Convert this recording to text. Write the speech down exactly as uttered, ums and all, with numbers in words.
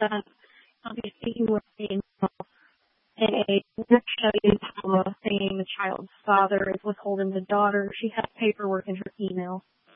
that obviously you were being a nutshell diploma saying the child's father is withholding the daughter. She has paperwork in her email.